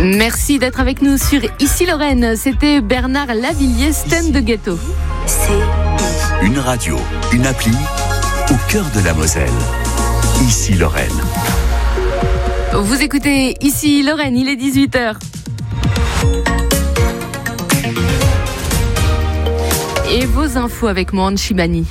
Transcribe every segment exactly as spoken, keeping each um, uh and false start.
Merci d'être avec nous sur Ici Lorraine. C'était Bernard Lavilliers, Stand de Ghetto. Une radio, une appli au cœur de la Moselle. Ici Lorraine. Vous écoutez Ici Lorraine, il est dix-huit heures. Et vos infos avec moi, Anne Chimani.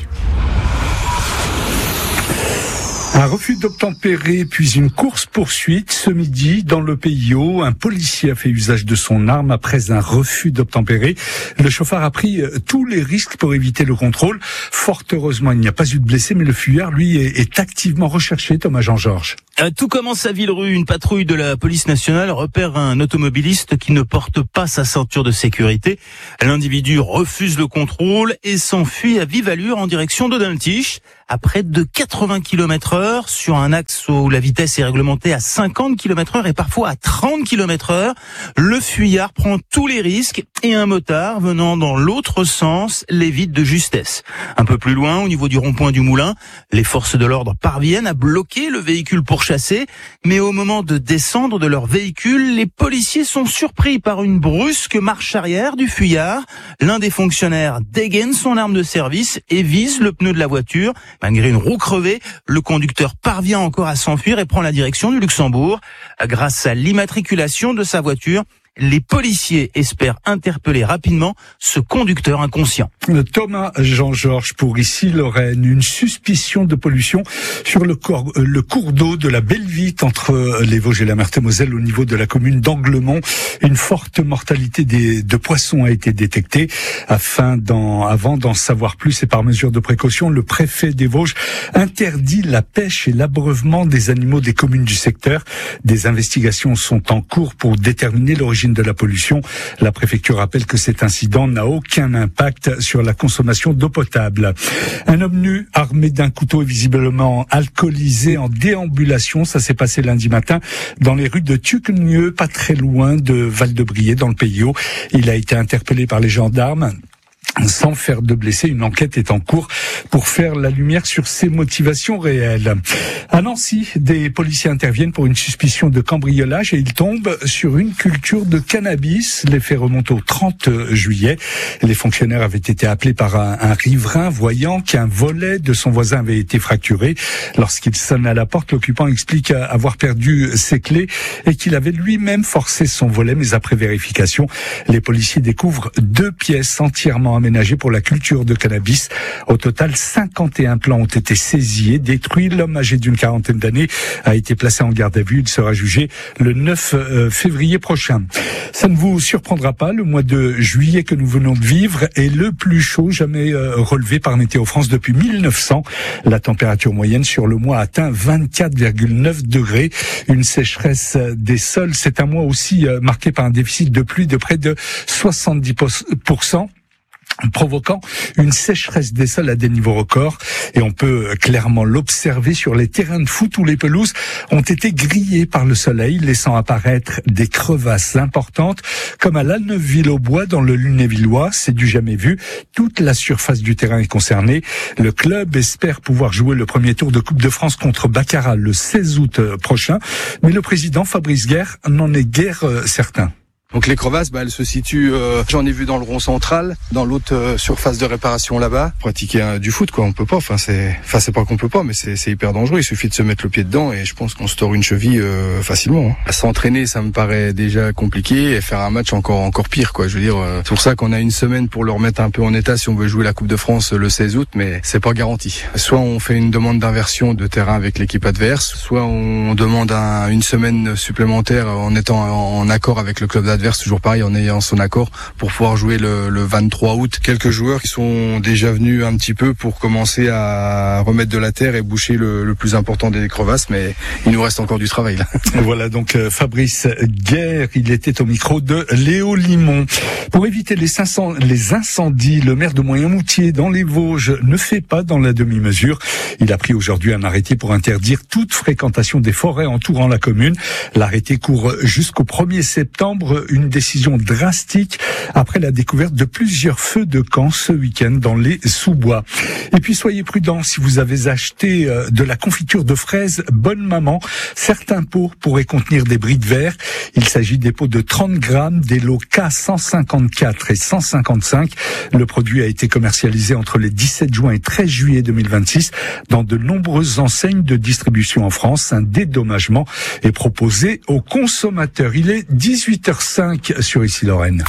Un refus d'obtempérer puis une course-poursuite ce midi dans le P I O. Un policier a fait usage de son arme après un refus d'obtempérer. Le chauffeur a pris tous les risques pour éviter le contrôle. Fort heureusement, il n'y a pas eu de blessés, mais le fuyard, lui, est, est activement recherché. Thomas Jean-Georges. Tout commence à Villerue. Une patrouille de la police nationale repère un automobiliste qui ne porte pas sa ceinture de sécurité. L'individu refuse le contrôle et s'enfuit à vive allure en direction d'Odaltiche. À près de quatre-vingts kilomètres heure sur un axe où la vitesse est réglementée à cinquante kilomètres heure et parfois à trente kilomètres heure. Le fuyard prend tous les risques et un motard venant dans l'autre sens l'évite de justesse. Un peu plus loin, au niveau du rond-point du Moulin, les forces de l'ordre parviennent à bloquer le véhicule pourchassé, mais au moment de descendre de leur véhicule, les policiers sont surpris par une brusque marche arrière du fuyard. L'un des fonctionnaires dégaine son arme de service et vise le pneu de la voiture. Malgré une roue crevée, le conducteur parvient encore à s'enfuir et prend la direction du Luxembourg. Grâce à l'immatriculation de sa voiture, les policiers espèrent interpeller rapidement ce conducteur inconscient. Thomas Jean-Georges pour Ici Lorraine. Une suspicion de pollution sur le, cor- le cours d'eau de la Bellevite entre les Vosges et la Meurthe-et-Moselle au niveau de la commune d'Anglemont. Une forte mortalité des, de poissons a été détectée. Afin d'en, avant d'en savoir plus et par mesure de précaution, le préfet des Vosges interdit la pêche et l'abreuvement des animaux des communes du secteur. Des investigations sont en cours pour déterminer l'origine de la pollution. La préfecture rappelle que cet incident n'a aucun impact sur la consommation d'eau potable. Un homme nu armé d'un couteau et visiblement alcoolisé en déambulation, ça s'est passé lundi matin dans les rues de Tuquenieux, pas très loin de Val-de-Briey dans le P I O. Il a été interpellé par les gendarmes. Sans faire de blessés, une enquête est en cours pour faire la lumière sur ses motivations réelles. À Nancy, des policiers interviennent pour une suspicion de cambriolage et ils tombent sur une culture de cannabis. Les faits remontent au trente juillet. Les fonctionnaires avaient été appelés par un, un riverain voyant qu'un volet de son voisin avait été fracturé. Lorsqu'il sonne à la porte, l'occupant explique avoir perdu ses clés et qu'il avait lui-même forcé son volet. Mais après vérification, les policiers découvrent deux pièces entièrement aménagé pour la culture de cannabis. Au total, cinquante et un plants ont été saisis et détruits. L'homme âgé d'une quarantaine d'années a été placé en garde à vue. Il sera jugé le neuf février prochain. Ça ne vous surprendra pas, le mois de juillet que nous venons de vivre est le plus chaud jamais relevé par Météo France depuis mille neuf cents. La température moyenne sur le mois atteint vingt-quatre virgule neuf degrés. Une sécheresse des sols. C'est un mois aussi marqué par un déficit de pluie de près de soixante-dix pour cent. Provoquant une sécheresse des sols à des niveaux records. Et on peut clairement l'observer sur les terrains de foot où les pelouses ont été grillées par le soleil, laissant apparaître des crevasses importantes, comme à La Neuville-au-Bois dans le Lunévillois. C'est du jamais vu. Toute la surface du terrain est concernée. Le club espère pouvoir jouer le premier tour de Coupe de France contre Baccarat le seize août prochain. Mais le président Fabrice Guerre n'en est guère certain. Donc les crevasses, bah, elles se situent, euh, j'en ai vu dans le rond central, dans l'autre euh, surface de réparation là-bas. Pratiquer euh, du foot, quoi, on peut pas. Enfin, c'est, enfin, c'est pas qu'on peut pas, mais c'est, c'est hyper dangereux. Il suffit de se mettre le pied dedans et je pense qu'on se tord une cheville euh, facilement. Hein. S'entraîner, ça me paraît déjà compliqué et faire un match encore encore pire, quoi. Je veux dire, euh, c'est pour ça qu'on a une semaine pour le remettre un peu en état si on veut jouer la Coupe de France le seize août, mais c'est pas garanti. Soit on fait une demande d'inversion de terrain avec l'équipe adverse, soit on demande un, une semaine supplémentaire en étant en, en accord avec le club adverse. Toujours pareil, en ayant son accord pour pouvoir jouer le, le vingt-trois août. Quelques joueurs qui sont déjà venus un petit peu pour commencer à remettre de la terre et boucher le, le plus important des crevasses, mais il nous reste encore du travail là. Et voilà donc euh, Fabrice Guerre, il était au micro de Léo Limon. Pour éviter les, cinq cents, les incendies, le maire de Moyen-Moutier dans les Vosges ne fait pas dans la demi-mesure. Il a pris aujourd'hui un arrêté pour interdire toute fréquentation des forêts entourant la commune. L'arrêté court jusqu'au premier septembre. une décision drastique après la découverte de plusieurs feux de camp ce week-end dans les sous-bois. Et puis soyez prudents si vous avez acheté de la confiture de fraises Bonne Maman. Certains pots pourraient contenir des bris de verre. Il s'agit des pots de trente grammes, des lots K cent cinquante-quatre et cent cinquante-cinq. Le produit a été commercialisé entre les dix-sept juin et treize juillet deux mille vingt-six dans de nombreuses enseignes de distribution en France. Un dédommagement est proposé aux consommateurs. Il est dix-huit heures cinq sur Ici Lorraine.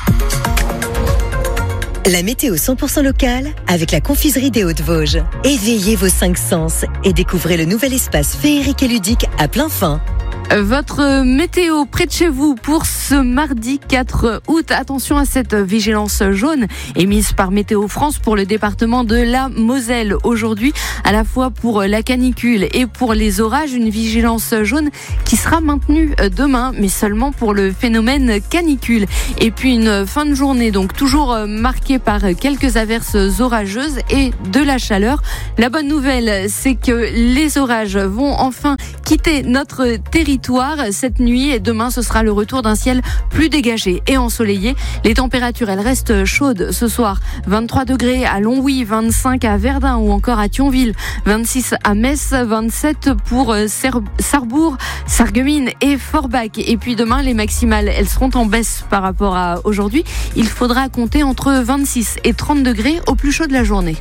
La météo cent pour cent locale avec la confiserie des Hauts-de-Vosges. Éveillez vos cinq sens et découvrez le nouvel espace féerique et ludique à plein fin. Votre météo près de chez vous pour ce mardi quatre août. Attention à cette vigilance jaune émise par Météo France pour le département de la Moselle aujourd'hui, à la fois pour la canicule et pour les orages. Une vigilance jaune qui sera maintenue demain, mais seulement pour le phénomène canicule. Et puis une fin de journée donc toujours marquée par quelques averses orageuses et de la chaleur. La bonne nouvelle, c'est que les orages vont enfin quitter notre territoire cette nuit et demain ce sera le retour d'un ciel plus dégagé et ensoleillé. Les températures elles restent chaudes ce soir, vingt-trois degrés à Longwy, vingt-cinq à Verdun ou encore à Thionville, vingt-six à Metz, vingt-sept pour Sarrebourg, Sarreguemines et Forbach. Et puis demain les maximales elles seront en baisse par rapport à aujourd'hui. Il faudra compter entre vingt-six et trente degrés au plus chaud de la journée.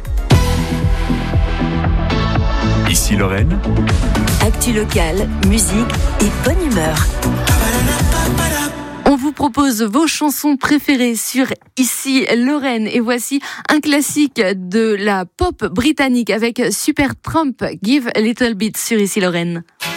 Ici Lorraine. Actu locale, musique et bonne humeur. On vous propose vos chansons préférées sur Ici Lorraine et voici un classique de la pop britannique avec Supertramp, Give a Little Bit sur Ici Lorraine.